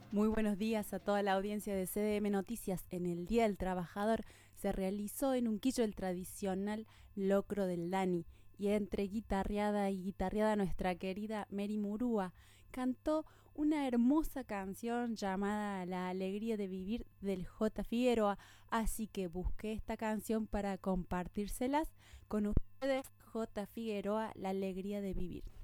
Muy buenos días a toda la audiencia de CDM Noticias. En el Día del Trabajador se realizó en Unquillo el tradicional locro del Dani y entre guitarreada y guitarreada nuestra querida Mary Murúa cantó una hermosa canción llamada La Alegría de Vivir del J. Figueroa, así que busqué esta canción para compartírselas con ustedes. J. Figueroa, La Alegría de Vivir.